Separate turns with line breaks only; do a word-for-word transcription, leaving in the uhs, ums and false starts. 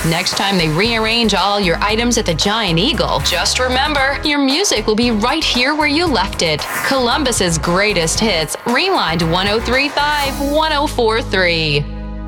next time they rearrange all your items at the Giant Eagle. Just remember, your music will be right here where you left it. Columbus's greatest hits. Rewind one oh three point five, one oh four point three.